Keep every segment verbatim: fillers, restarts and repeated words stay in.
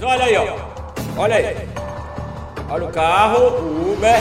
olha aí, ó. Olha aí. Olha o carro, o Uber.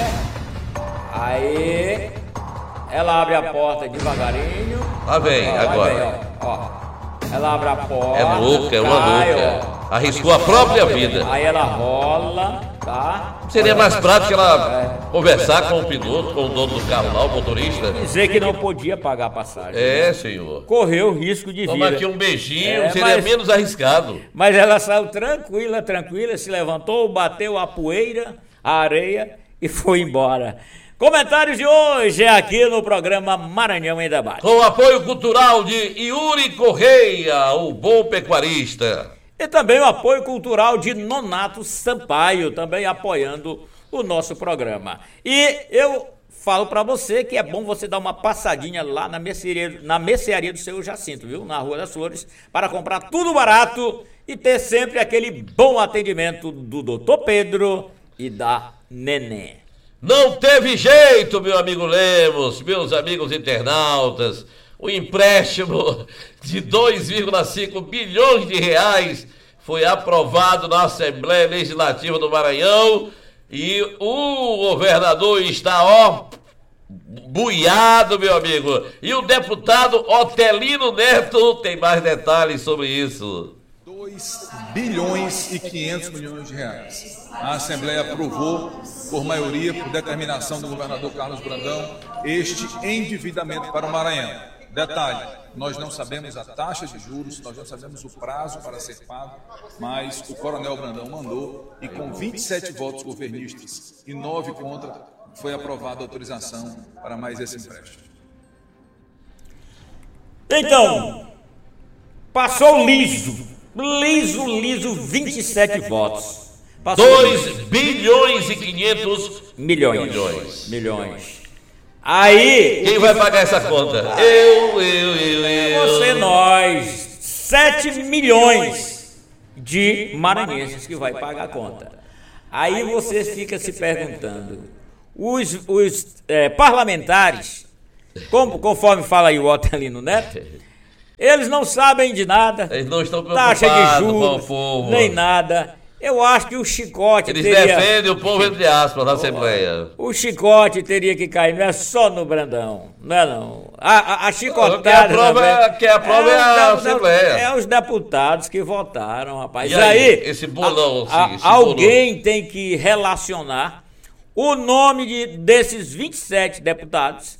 Aí. Ela abre a porta devagarinho. Lá vem, ó, agora. Vem, ó, ó. Ela abre a porta. É louca, é uma cai, louca. Ó. Arriscou a própria vida. Aí ela rola, tá? Seria mais prático ela conversar com o piloto, com o dono do carro lá, o motorista. Dizer que não podia pagar a passagem. É, né? senhor. Correu risco de Toma vida. aqui um beijinho, É, seria mas- menos arriscado. Mas ela saiu tranquila, tranquila, se levantou, bateu a poeira, a areia e foi embora. Comentários de hoje é aqui no programa Maranhão em Debate. Com o apoio cultural de Yuri Correia, o bom pecuarista. E também o apoio cultural de Nonato Sampaio, também apoiando o nosso programa. E eu falo para você que é bom você dar uma passadinha lá na mercearia, na mercearia do seu Jacinto, viu? Na Rua das Flores, para comprar tudo barato e ter sempre aquele bom atendimento do doutor Pedro e da Nenê. Não teve jeito, meu amigo Lemos, meus amigos internautas. O empréstimo de dois vírgula cinco bilhões de reais foi aprovado na Assembleia Legislativa do Maranhão e o governador está, ó, buiado, meu amigo. E o deputado Otelino Neto tem mais detalhes sobre isso. dois bilhões e quinhentos milhões de reais. A Assembleia aprovou, por maioria, por determinação do governador Carlos Brandão, este endividamento para o Maranhão. Detalhe, nós não sabemos a taxa de juros, nós não sabemos o prazo para ser pago, mas o coronel Brandão mandou e com vinte e sete votos governistas e nove contra, foi aprovada a autorização para mais esse empréstimo. Então, passou liso, liso, liso, vinte e sete votos. Passou dois bilhões e quinhentos milhões. milhões. Milhões. Aí... Quem vai pagar essa conta? Eu, eu, eu, eu. Você, nós, sete milhões de maranhenses que vai pagar a conta. Aí você fica se perguntando, os, os é, parlamentares, como, conforme fala aí o Otelino Neto, eles não sabem de nada, Eles não estão taxa de preocupados com o juros, povo. nem nada. Eu acho que o chicote Eles teria... defendem o povo entre aspas na Assembleia. O chicote teria que cair, não é só no Brandão, não é não. A, a, a chicotada... Quem aprova, também, quem aprova é, os a de- Assembleia. É os deputados que votaram, rapaz. E E aí, aí, esse bolão, a- sim, esse alguém tem que relacionar o nome de, desses vinte e sete deputados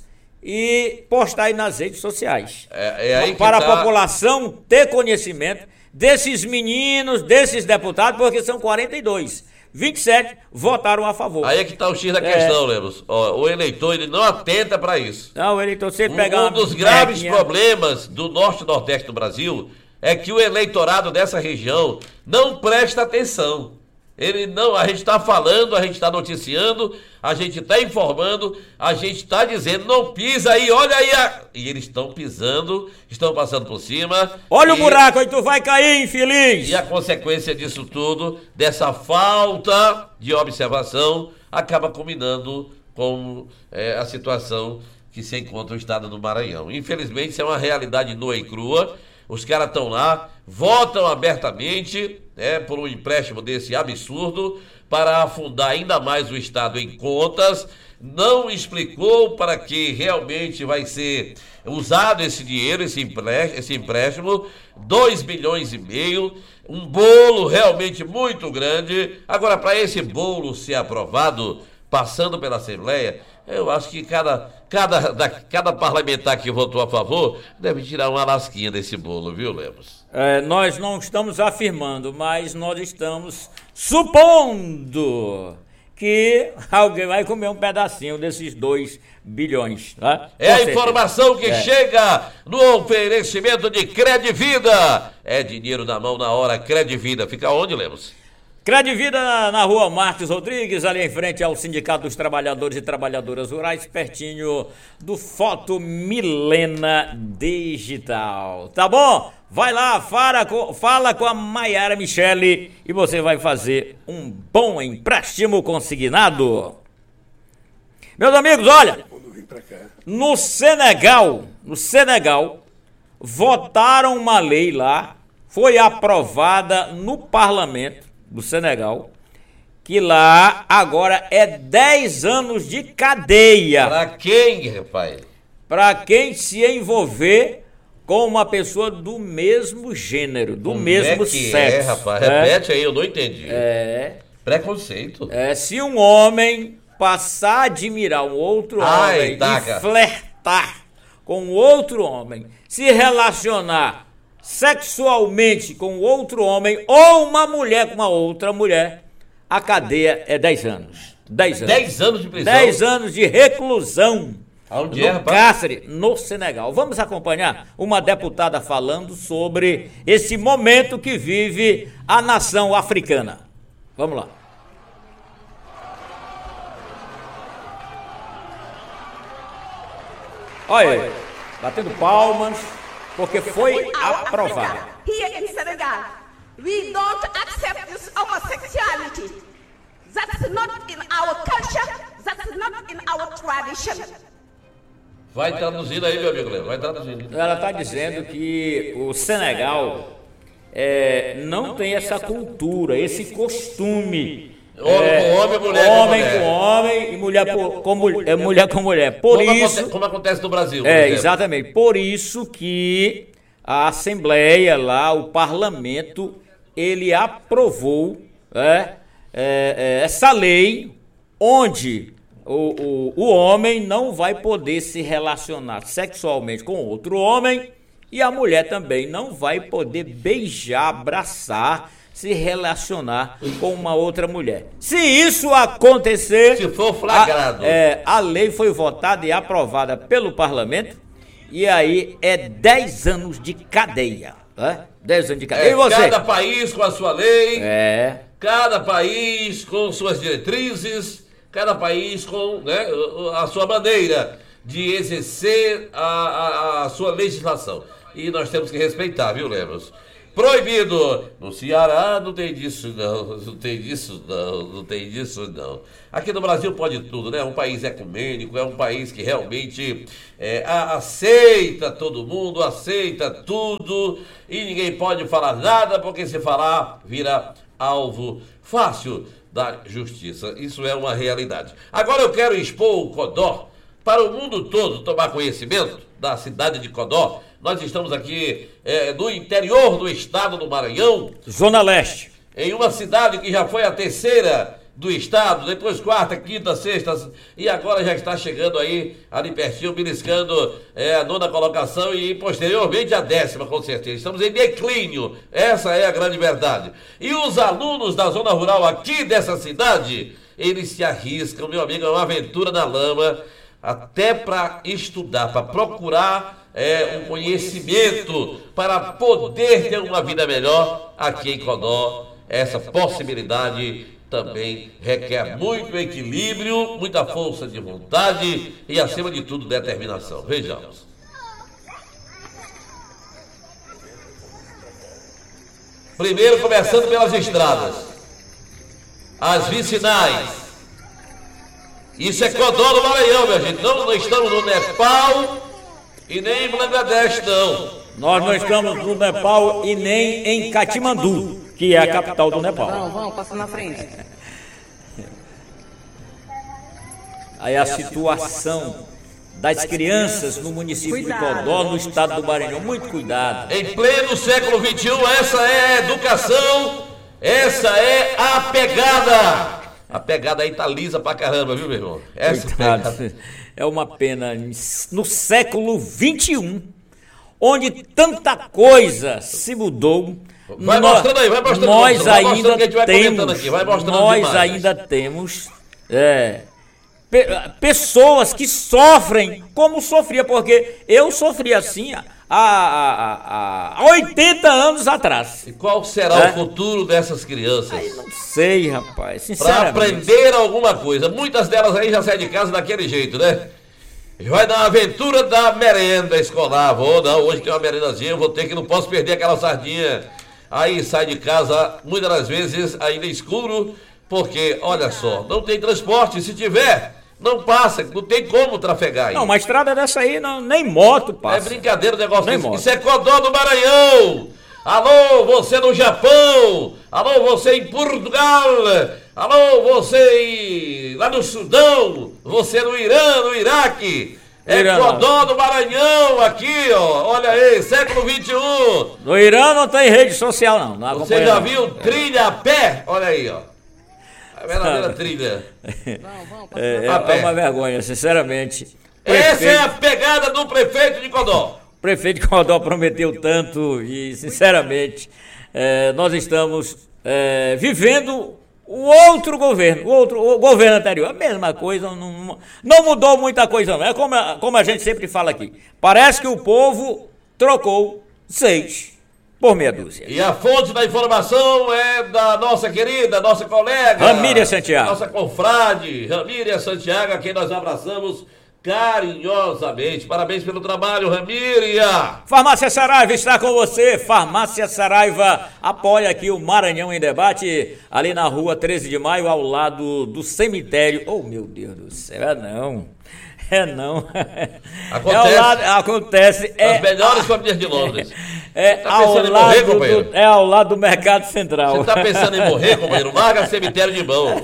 e postar aí nas redes sociais. É, é aí que para tá- a população ter conhecimento desses meninos, desses deputados, porque são quarenta e dois. vinte e sete votaram a favor. Aí é que está o X da É. questão, Lemos. Ó, o eleitor ele não atenta para isso. Não, eleitor, se ele Um, pegar um uma dos graves merrequinha- problemas do norte e nordeste do Brasil é que o eleitorado dessa região não presta atenção. Ele não, a gente está falando, a gente está noticiando, a gente está informando, a gente está dizendo, não pisa aí, olha aí. A... E eles estão pisando, estão passando por cima. Olha e, o buraco aí, tu vai cair, infeliz! E a consequência disso tudo, dessa falta de observação, acaba culminando com é, a situação que se encontra o estado do Maranhão. Infelizmente, isso é uma realidade nua e crua. Os caras estão lá, votam abertamente, né, por um empréstimo desse absurdo para afundar ainda mais o Estado em contas. Não explicou para que realmente vai ser usado esse dinheiro, esse empréstimo, esse empréstimo, dois bilhões e meio, um bolo realmente muito grande. Agora, para esse bolo ser aprovado, passando pela Assembleia, eu acho que cada, cada, da, cada parlamentar que votou a favor deve tirar uma lasquinha desse bolo, viu, Lemos? É, nós não estamos afirmando, mas nós estamos supondo que alguém vai comer um pedacinho desses dois bilhões. Tá? É Com a certeza. informação que É. chega no oferecimento de Credvida. É dinheiro na mão na hora, Credvida. Fica onde, Lemos? Credvida na, na rua Marques Rodrigues, ali em frente ao Sindicato dos Trabalhadores e Trabalhadoras Rurais, pertinho do Foto Milena Digital. Tá bom? Vai lá, fala com, fala com a Maiara Michele e você vai fazer um bom empréstimo consignado. Meus amigos, olha, no Senegal, no Senegal, votaram uma lei lá, foi aprovada no parlamento do Senegal, que lá agora é dez anos de cadeia. Pra quem, rapaz? Pra quem se envolver com uma pessoa do mesmo gênero, do Como mesmo é que sexo. É, rapaz, né? repete aí, eu não entendi. É. Preconceito. É, se um homem passar a admirar um outro Ai, homem taca. e flertar com outro homem, se relacionar sexualmente com outro homem ou uma mulher com uma outra mulher, a cadeia é dez anos. dez anos. dez anos de prisão. dez anos de reclusão. Aonde no é, rapaz? Cárcere, no Senegal. Vamos acompanhar uma deputada falando sobre esse momento que vive a nação africana. Vamos lá. Olha aí, batendo palmas, porque foi aprovado. Here in Senegal, we don't accept this homosexuality. That's not in our culture, that's not in our tradition. Vai traduzindo aí, meu amigo Léo, vai traduzindo. Ela está dizendo que o Senegal é, não tem essa cultura, esse costume. Homem é, com homem, mulher com homem mulher. com homem e mulher, por, com, mul- é, mulher com mulher. Por Como, isso, aconte- como acontece no Brasil, por é, exemplo. exatamente. Por isso que a Assembleia lá, o Parlamento, ele aprovou é, é, é, essa lei onde o, o, o homem não vai poder se relacionar sexualmente com outro homem e a mulher também não vai poder beijar, abraçar, se relacionar com uma outra mulher. Se isso acontecer... Se for flagrado. A, é, a lei foi votada e aprovada pelo parlamento e aí é dez anos de cadeia. Né? dez anos de cadeia. É, e você? cada país com a sua lei, É... cada país com suas diretrizes, cada país com, né, a sua maneira de exercer a, a, a sua legislação. E nós temos que respeitar, viu, Lemos? Proibido! No Ceará não tem disso não, não tem disso não, não tem disso não. Aqui no Brasil pode tudo, né? É um país ecumênico, é um país que realmente é, a, aceita todo mundo, aceita tudo e ninguém pode falar nada, porque se falar vira alvo fácil da justiça. Isso é uma realidade. Agora eu quero expor o Codó para o mundo todo tomar conhecimento da cidade de Codó. Nós estamos aqui é, no interior do estado do Maranhão, Zona Leste. em uma cidade que já foi a terceira do estado, depois quarta, quinta, sexta, e agora já está chegando aí, ali pertinho, beliscando é, a nona colocação e posteriormente a décima, com certeza. Estamos em declínio, essa é a grande verdade. E os alunos da zona rural aqui dessa cidade, eles se arriscam, meu amigo, é uma aventura na lama, até para estudar, para procurar é, um conhecimento, para poder ter uma vida melhor aqui em Codó. Essa possibilidade também requer muito equilíbrio, muita força de vontade e, acima de tudo, determinação. Vejamos. Primeiro, começando pelas estradas, as vicinais. Isso é Codó do Maranhão, minha gente. Não, não estamos no Nepal e nem em Bangladesh, não. Nós não estamos no Nepal e nem em Katmandu, que é a capital do Nepal. Vão, vão, passa na frente. Aí a situação das crianças no município de Codó, no estado do Maranhão. Muito cuidado. Em pleno século vinte e um, essa é a educação, essa é a pegada. A pegada aí tá lisa pra caramba, viu, meu irmão? Essa pegada. Coitado. É uma pena. No século vinte e um, onde tanta coisa se mudou. Vai nó- mostrando aí, vai mostrando. Nós vai mostrando ainda que a gente vai comentando temos. aqui, vai mostrando as Nós imagens. ainda temos. É, pe- pessoas que sofrem como sofria, porque eu sofri assim há, há, há oitenta anos atrás. E qual será É? o futuro dessas crianças? Não sei, rapaz, Para sinceramente. aprender alguma coisa. Muitas delas aí já saem de casa daquele jeito, né? Vai dar uma aventura da merenda escolar. Vou, não, hoje tem uma merendazinha, eu vou ter que, não posso perder aquela sardinha. Aí sai de casa, muitas das vezes, ainda escuro, porque, olha só, não tem transporte. Se tiver, não passa, não tem como trafegar aí. Não, uma estrada dessa aí, não, nem moto É passa. brincadeira o negócio Nem desse. moto. Isso é Codó do Maranhão. Alô, você no Japão. Alô, você em Portugal. Alô, você lá no Sudão. Você no Irã, no Iraque. É Irã. Codó do Maranhão aqui, ó. Olha aí, século vinte e um. No Irã não tem rede social, não. não Você já não. viu trilha a pé? Olha aí, ó. A verdadeira trilha. É, A é pé. uma vergonha, sinceramente. Essa é a Prefeito, pegada do prefeito de Codó. o prefeito de Codó prometeu tanto e, sinceramente, é, nós estamos é, vivendo o outro governo, o outro o governo anterior. A mesma coisa, não, não mudou muita coisa, não. É como a, como a gente sempre fala aqui. Parece que o povo trocou seis por meia dúzia. E a fonte da informação é da nossa querida, nossa colega Ramíria Santiago. Nossa confrade, Ramíria Santiago, a quem nós abraçamos carinhosamente. Parabéns pelo trabalho, Ramíria. Farmácia Saraiva está com você. Farmácia Saraiva apoia aqui o Maranhão em Debate, ali na rua treze de maio, ao lado do cemitério. Oh, meu Deus do céu, é não. É não. Acontece. É ao lado, acontece. É, As melhores famílias de Londres. é, Tá ao pensando em lado morrer, companheiro? do, é ao lado do Mercado Central. Você tá pensando em morrer, companheiro? Larga cemitério de mão.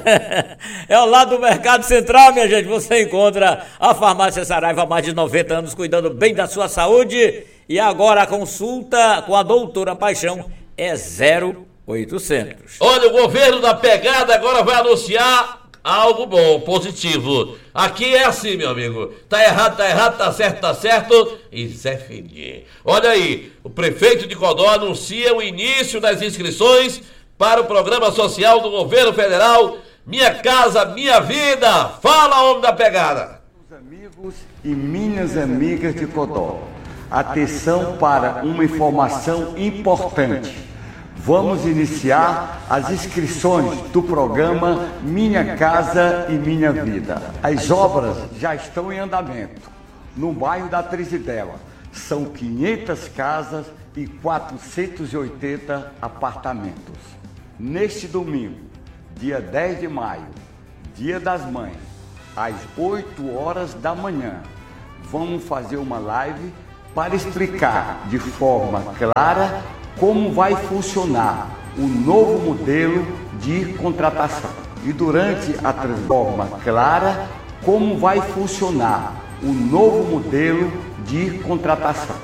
É ao lado do Mercado Central, minha gente. Você encontra a Farmácia Saraiva há mais de noventa anos, cuidando bem da sua saúde. E agora a consulta com a doutora Paixão é zero oitocentos. Olha, o governo da pegada agora vai anunciar algo bom, positivo. Aqui é assim, meu amigo. Tá errado, tá errado, tá certo, tá certo. E Zé Feliz. Olha aí, o prefeito de Codó anuncia o início das inscrições para o programa social do governo federal Minha Casa, Minha Vida. Fala, homem da pegada. Meus amigos e minhas amigas de Codó, atenção para uma informação importante. Vamos iniciar as inscrições do programa Minha Casa e Minha Vida. As obras já estão em andamento no bairro da Trizidela. São quinhentas casas e quatrocentos e oitenta apartamentos. Neste domingo, dia dez de maio, Dia das Mães, às oito horas da manhã, vamos fazer uma live para explicar de forma clara como vai funcionar o novo modelo de contratação. E durante a transforma clara, como vai funcionar o novo modelo de contratação.